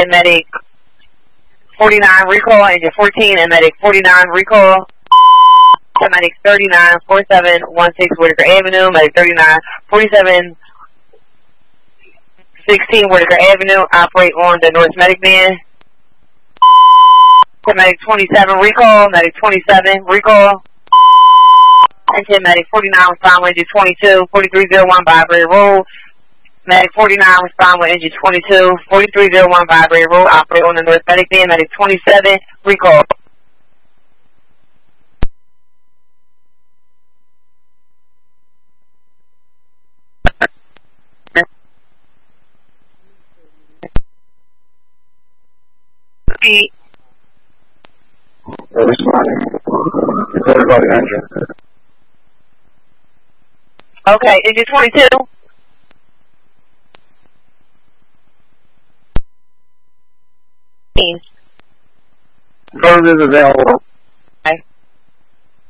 10 medic 49 recall, engine 14 and medic 49 recall. 10 medic 39 4716 Whitaker Avenue, medic 39 47 16 Whitaker Avenue, operate on the North Medic van. 10 medic 27 recall, medic 27 recall. And 10 medic 49 respond with engine 22, 4301 Vibrator Road. Medic 49 respond with engine 22, 4301 Vibrator Road, operate on the North Medic van, medic 27 recall. Responding. Report about the engine. Okay, engine 22. Code is available. Okay.